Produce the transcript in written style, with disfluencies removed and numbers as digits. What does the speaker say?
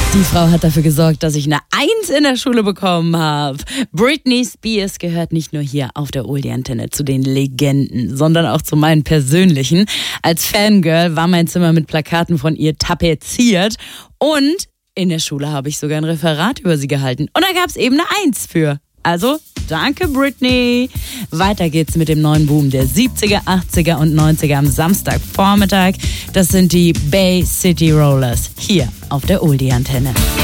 Die Frau hat dafür gesorgt, dass ich eine 1 in der Schule bekommen habe. Britney Spears gehört nicht nur hier auf der Oldie-Antenne zu den Legenden, sondern auch zu meinen persönlichen. Als Fangirl war mein Zimmer mit Plakaten von ihr tapeziert und in der Schule habe ich sogar ein Referat über sie gehalten. Und da gab es eben eine 1 für. Also, danke Britney. Weiter geht's mit dem neuen Boom der 70er, 80er und 90er am Samstagvormittag. Das sind die Bay City Rollers hier auf der Oldie-Antenne.